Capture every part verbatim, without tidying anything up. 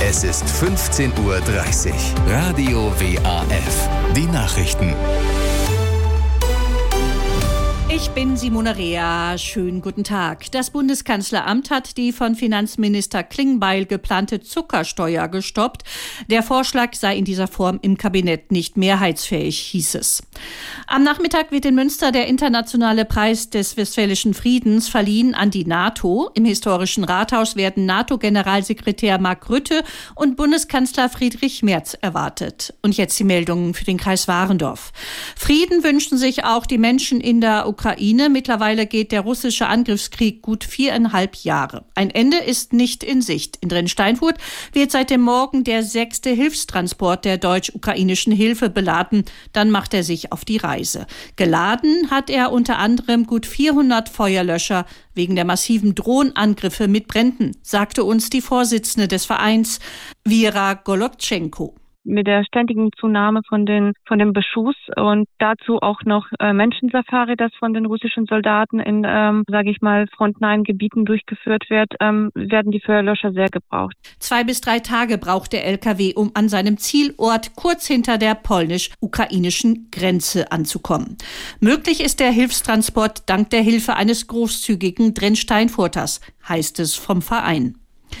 Es ist fünfzehn Uhr dreißig. Radio W A F. Die Nachrichten. Ich bin Simone Rea. Schönen guten Tag. Das Bundeskanzleramt hat die von Finanzminister Klingbeil geplante Zuckersteuer gestoppt. Der Vorschlag sei in dieser Form im Kabinett nicht mehrheitsfähig, hieß es. Am Nachmittag wird in Münster der internationale Preis des Westfälischen Friedens verliehen an die NATO. Im historischen Rathaus werden NATO-Generalsekretär Mark Rutte und Bundeskanzler Friedrich Merz erwartet. Und jetzt die Meldungen für den Kreis Warendorf. Frieden wünschen sich auch die Menschen in der Ukraine. Ukraine. Mittlerweile geht der russische Angriffskrieg gut viereinhalb Jahre. Ein Ende ist nicht in Sicht. In Drensteinfurt wird seit dem Morgen der sechste Hilfstransport der deutsch-ukrainischen Hilfe beladen. Dann macht er sich auf die Reise. Geladen hat er unter anderem gut vierhundert Feuerlöscher wegen der massiven Drohnenangriffe mit Bränden, sagte uns die Vorsitzende des Vereins, Vera Golobtschenko. Mit der ständigen Zunahme von den von dem Beschuss und dazu auch noch äh, Menschensafari, das von den russischen Soldaten in, ähm, sage ich mal, frontnahen Gebieten durchgeführt wird, ähm, werden die Feuerlöscher sehr gebraucht. Zwei bis drei Tage braucht der L K W, um an seinem Zielort kurz hinter der polnisch-ukrainischen Grenze anzukommen. Möglich ist der Hilfstransport dank der Hilfe eines großzügigen Drensteinfurters, heißt es vom Verein.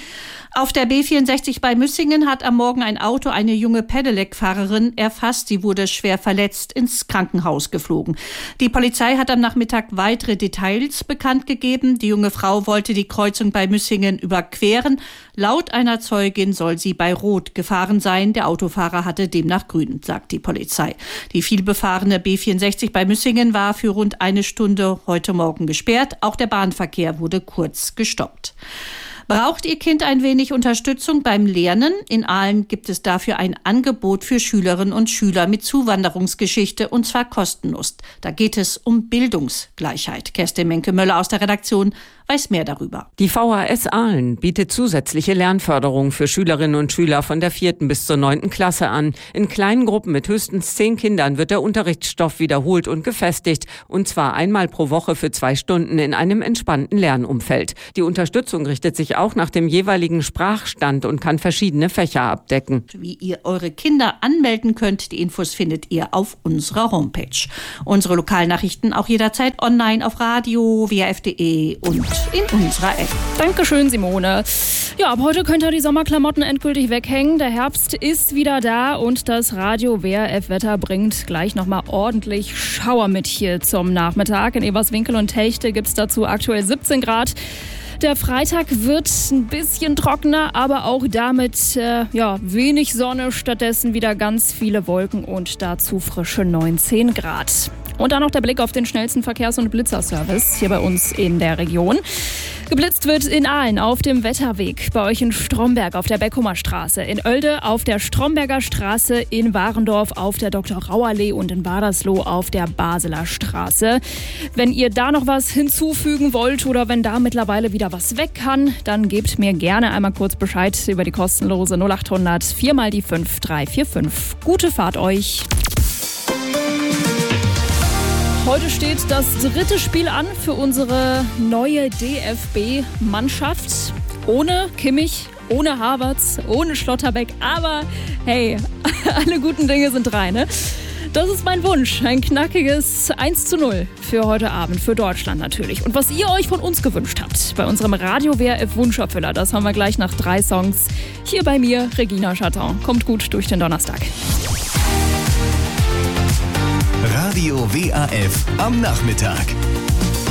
Auf der B vierundsechzig bei Müssingen hat am Morgen ein Auto eine junge Pedelec-Fahrerin erfasst. Sie wurde schwer verletzt ins Krankenhaus geflogen. Die Polizei hat am Nachmittag weitere Details bekannt gegeben. Die junge Frau wollte die Kreuzung bei Müssingen überqueren. Laut einer Zeugin soll sie bei Rot gefahren sein. Der Autofahrer hatte demnach grün, sagt die Polizei. Die vielbefahrene B vierundsechzig bei Müssingen war für rund eine Stunde heute Morgen gesperrt. Auch der Bahnverkehr wurde kurz gestoppt. Braucht Ihr Kind ein wenig Unterstützung beim Lernen? In Aalen gibt es dafür ein Angebot für Schülerinnen und Schüler mit Zuwanderungsgeschichte, und zwar kostenlos. Da geht es um Bildungsgleichheit. Kerstin Menke-Möller aus der Redaktion weiß mehr darüber. Die V H S Aalen bietet zusätzliche Lernförderung für Schülerinnen und Schüler von der vierten bis zur neunten Klasse an. In kleinen Gruppen mit höchstens zehn Kindern wird der Unterrichtsstoff wiederholt und gefestigt, und zwar einmal pro Woche für zwei Stunden in einem entspannten Lernumfeld. Die Unterstützung richtet sich auch nach dem jeweiligen Sprachstand und kann verschiedene Fächer abdecken. Wie ihr eure Kinder anmelden könnt, die Infos findet ihr auf unserer Homepage. Unsere Lokalnachrichten auch jederzeit online auf radio w a f punkt d e und in unserer App. Dankeschön, Simone. Ja, ab heute könnt ihr die Sommerklamotten endgültig weghängen. Der Herbst ist wieder da und das Radio W A F-Wetter bringt gleich nochmal ordentlich Schauer mit hier zum Nachmittag. In Eberswinkel und Techte gibt es dazu aktuell siebzehn Grad. Der Freitag wird ein bisschen trockener, aber auch damit äh, ja, wenig Sonne, stattdessen wieder ganz viele Wolken und dazu frische neunzehn Grad. Und dann noch der Blick auf den schnellsten Verkehrs- und Blitzerservice hier bei uns in der Region. Geblitzt wird in Aalen auf dem Wetterweg, bei euch in Stromberg auf der Beckumer Straße, in Oelde auf der Stromberger Straße, in Warendorf auf der Doktor Rauallee und in Wadersloh auf der Baseler Straße. Wenn ihr da noch was hinzufügen wollt oder wenn da mittlerweile wieder was weg kann, dann gebt mir gerne einmal kurz Bescheid über die kostenlose null acht hundert vier mal die fünf drei vier fünf. Gute Fahrt euch! Heute steht das dritte Spiel an für unsere neue D F B-Mannschaft. Ohne Kimmich, ohne Havertz, ohne Schlotterbeck. Aber hey, alle guten Dinge sind drei, ne? Das ist mein Wunsch. Ein knackiges eins zu null für heute Abend, für Deutschland natürlich. Und was ihr euch von uns gewünscht habt, bei unserem Radio W A F-Wunscherfüller, das haben wir gleich nach drei Songs. Hier bei mir, Regina Chatton. Kommt gut durch den Donnerstag. Radio W A F am Nachmittag.